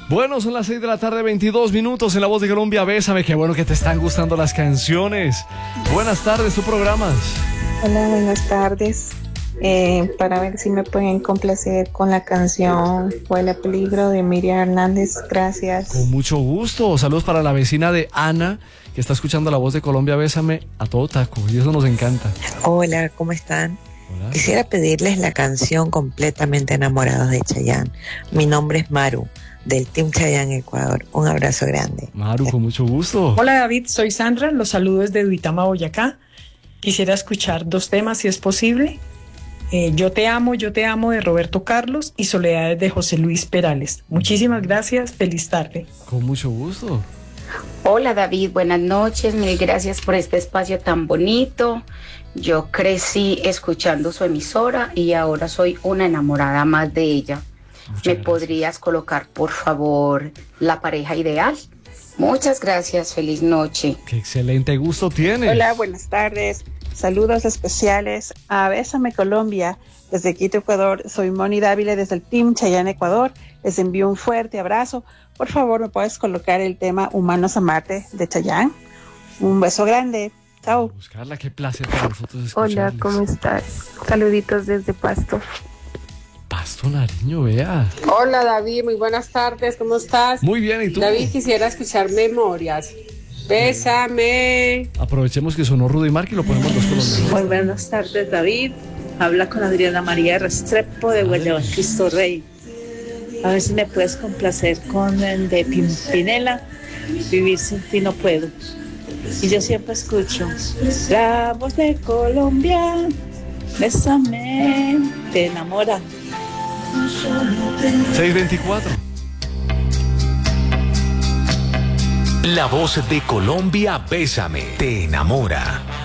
Bueno, son las 6 de la tarde, 22 minutos en La Voz de Colombia. Bésame, qué bueno que te están gustando las canciones. Buenas tardes, ¿tu programas? Hola, buenas tardes. Para ver si me pueden complacer con la canción Huele a Peligro de Miriam Hernández. Gracias. Con mucho gusto. Saludos para la vecina de Ana, que está escuchando La Voz de Colombia. Bésame a todo taco, y eso nos encanta. Hola, ¿cómo están? Hola. Quisiera pedirles la canción Completamente Enamorados de Chayanne. Mi nombre es Maru, del Team Chayanne Ecuador. Un abrazo grande. Maru, con mucho gusto. Hola David, soy Sandra, los saludo desde Duitama, Boyacá. Quisiera escuchar 2 temas si es posible. Yo te amo de Roberto Carlos y Soledades de José Luis Perales. Muchísimas gracias, feliz tarde. Con mucho gusto. Hola David, buenas noches, mil gracias por este espacio tan bonito. Yo crecí escuchando su emisora y ahora soy una enamorada más de ella. Muchas ¿Me gracias. podrías colocar, por favor, La Pareja Ideal? Muchas gracias, feliz noche. Qué excelente gusto tienes. Hola, buenas tardes. Saludos especiales a Bésame Colombia desde Quito, Ecuador. Soy Moni Dávila desde el Team Chayanne Ecuador. Les envío un fuerte abrazo. Por favor, ¿me puedes colocar el tema Humanos a Marte de Chayanne? Un beso grande. Chao. Buscarla, qué placer para nosotros Hola, escucharles. ¿cómo estás? Saluditos desde Pasto. Pasto Nariño, vea. Hola David, muy buenas tardes, ¿cómo estás? Muy bien, ¿y tú? David, quisiera escuchar Memorias. Bésame. Aprovechemos que sonó Rudy Mark y lo ponemos los colombianos. Muy buenas tardes, David. Habla con Adriana María Restrepo de Guayabal, Cristo Rey. A ver si me puedes complacer con el de Pimpinela, Vivir sin ti no puedo. Y yo siempre escucho La Voz de Colombia, bésame, te enamora. 624. La Voz de Colombia, bésame, te enamora.